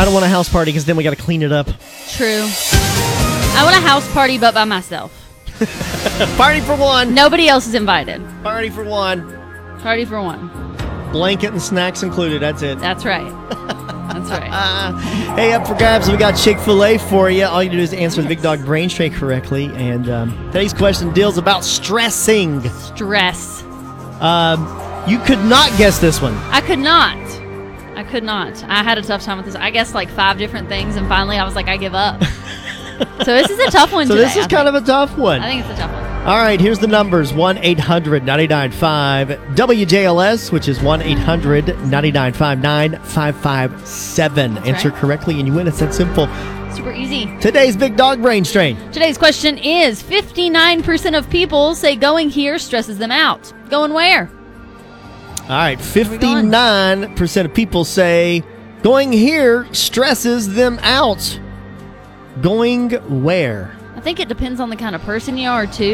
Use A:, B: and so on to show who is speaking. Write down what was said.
A: I don't want a house party because then we got to clean it up.
B: True. I want a house party, but by myself.
A: Party for one.
B: Nobody else is invited.
A: Party for one.
B: Party for one.
A: Blanket and snacks included. That's it.
B: That's right. That's right.
A: Hey, up for grabs, we got Chick-fil-A for you. All you do is answer the Big Dog Brain Strain correctly. And today's question deals about stressing.
B: Stress.
A: You could not guess this one.
B: I could not. I had a tough time with this. I guessed like 5 different things, and finally I was like, I give up. So this is a tough one
A: So
B: today,
A: this is kind of a tough one.
B: I think it's a tough one.
A: All right, here's the numbers. 1-800-995-WJLS, which is 1-800-995-9557. Answer
B: right.
A: correctly and you win. It's that simple.
B: Super easy.
A: Today's Big Dog Brain Strain.
B: Today's question is 59% of people say going here stresses them out. Going where?
A: All right, 59% of people say going here stresses them out. Going where?
B: I think it depends on the kind of person you are, too.